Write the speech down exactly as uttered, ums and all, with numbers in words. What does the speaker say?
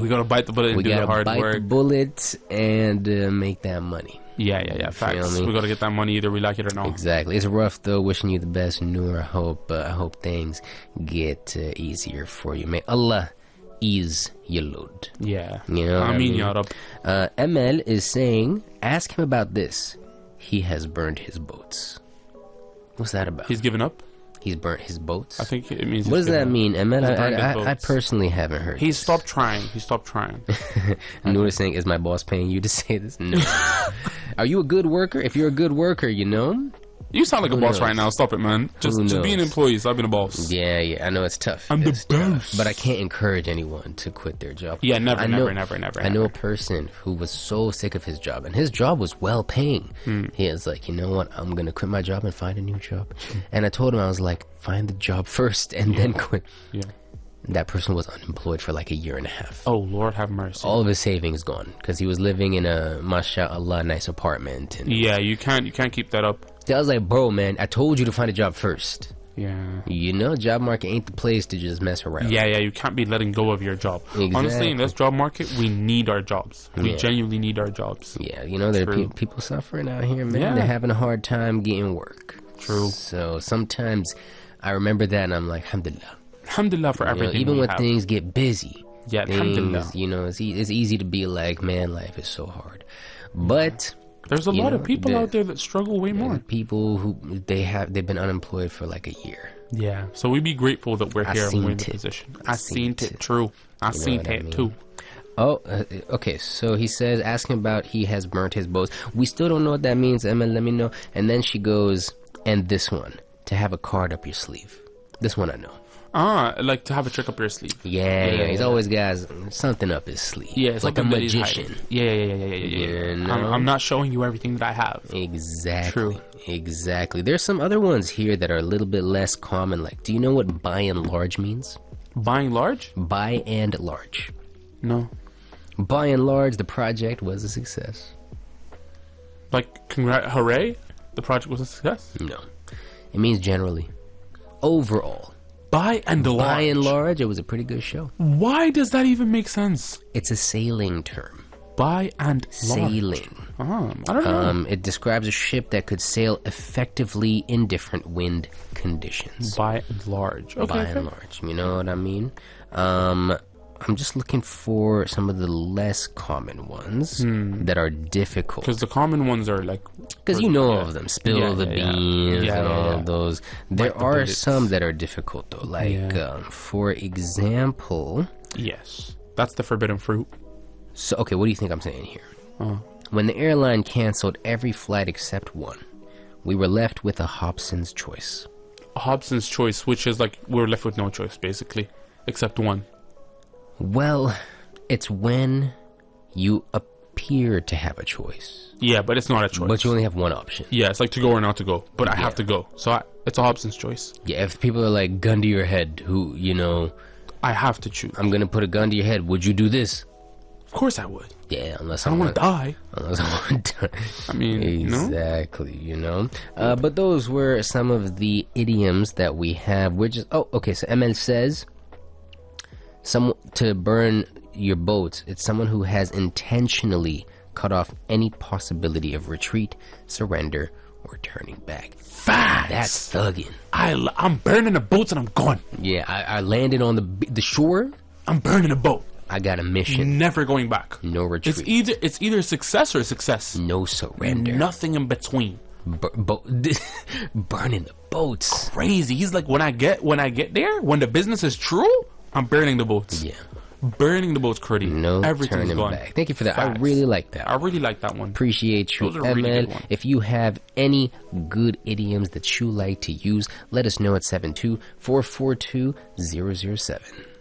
we gotta bite the bullet and we do gotta the hard bite work. the bullet and uh, make that money. Yeah, yeah, yeah. Facts. We gotta get that money either we like it or not. Exactly. It's rough though. Wishing you the best, Noor. I hope uh, I hope things get uh, easier for you. May Allah ease your load. Yeah. You know. I mean, ya Rab. Uh, M L is saying, ask him about this. He has burned his boats. What's that about? He's given up. He's burnt his boats. I think it means. What does that up. mean, M L? I, burned his I, I, I boats. personally haven't heard. He this. stopped trying. He stopped trying. Noor is saying, is my boss paying you to say this? No. Are you a good worker? If you're a good worker, you know. You sound like Who a boss knows? right now. Stop it, man. Just, Who just be an knows? employee. Stop being a boss. Yeah, yeah. I know it's tough. I'm the It's tough. boss. But I can't encourage anyone to quit their job. Yeah, never, I know, never, never, never. I know a never. person who was so sick of his job, and his job was well paying. Hmm. He was like, you know what? I'm gonna quit my job and find a new job. And I told him, I was like, find the job first and then quit. Yeah. That person was unemployed for like a year and a half. Oh Lord, have mercy. All of his savings gone because he was living in a mashallah nice apartment. And Yeah, you can't. You can't keep that up. I was like, bro, man, I told you to find a job first. Yeah. You know, job market ain't the place to just mess around. Yeah, yeah. You can't be letting go of your job. Exactly. Honestly, in this job market, we need our jobs. We Yeah. genuinely need our jobs. Yeah, you know, there are True. pe- people suffering out here, man. Yeah. They're having a hard time getting work. True. So sometimes I remember that and I'm like, alhamdulillah. Alhamdulillah for You know, everything. even we when have. things get busy, Yeah, alhamdulillah. things, you know, it's, e- it's easy to be like, man, life is so hard. But There's a you lot know, of people the- out there that struggle way more. people who they have, they've been unemployed for like a year. Yeah. So we be grateful that we're I here and seen we're in the it. position. I I seen seen it. it. True. I You know seen what I it mean? too. Oh, uh, okay. So he says, asking about he has burnt his boats. We still don't know what that means. Emma, let me know. And then she goes, and this one, to have a card up your sleeve. This one I know. Ah, like to have a trick up your sleeve. Yeah, yeah. Yeah, He's yeah. always got something up his sleeve. Yeah, it's like a something that he's magician. hiding. Yeah, yeah, yeah, yeah, yeah, yeah. yeah. You I'm, know? I'm not showing you everything that I have. Exactly. True. Exactly. There's some other ones here that are a little bit less common. Like, do you know what by and large means? Buying large? By and large. No. By and large, the project was a success. Like, congrat, hooray! The project was a success. No. It means generally. Overall. By and large. By and large, it was a pretty good show. Why does that even make sense? It's a sailing term. By and large. Sailing. Um, I don't know. Um, it describes a ship that could sail effectively in different wind conditions. By and large. Okay. By okay. and large, you know what I mean? Um, I'm just looking for some of the less common ones that are difficult. Because the common ones are like... Because you know yeah. of them, spill Yeah, the yeah, yeah. beans Yeah, and yeah, all yeah. of those. There Bite the are bullets. some that are difficult though. Like, Yeah. um, for example, Yes. That's the forbidden fruit. so okay, what do you think I'm saying here? Uh, When the airline canceled every flight except one, we were left with a Hobson's choice. Hobson's choice, which is like, we're left with no choice, basically. Except one. Well, it's when you appear to have a choice, Yeah, but it's not a choice. but you only have one option. Yeah, it's like to go or not to go. But I Yeah. have to go. So I, it's a Hobson's choice. Yeah, if people are like, gun to your head, who, you know, I have to choose. I'm gonna put a gun to your head, would you do this? Of course I would. Yeah, unless I don't I'm want to die. Unless I want to. I mean, you know? Exactly, you know. Uh, but those were some of the idioms that we have. We're just oh, okay. So M L says, some to burn your boats. It's someone who has intentionally cut off any possibility of retreat, surrender, or turning back. Facts. That's thugging. I, I'm burning the boats and I'm gone. Yeah, I, I landed on the b- the shore. I'm burning the boat. I got a mission. Never going back. No retreat. It's either it's either success or success. No surrender. Nothing in between. Bur- bo- burning the boats. Crazy. He's like, when I get when I get there, when the business is true, I'm burning the boats. Yeah. Burning the boats, Curdy. No Everything's turning gone. back. Thank you for that. Facts. I really like that. I really like that one. Appreciate you, Those are really M L. good ones. If you have any good idioms that you like to use, let us know at seven two four four two zero zero seven.